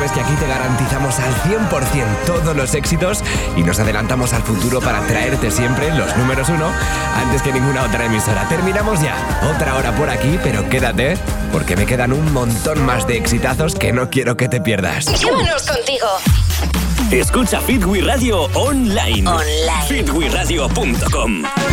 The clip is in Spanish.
sabes que aquí te garantizamos al 100% todos los éxitos y nos adelantamos al futuro para traerte siempre los números 1 antes que ninguna otra emisora. Terminamos ya. Otra hora por aquí, pero quédate, porque me quedan un montón más de exitazos que no quiero que te pierdas. Llévanos contigo. Escucha Fit We Radio online. Fitwiradio.com.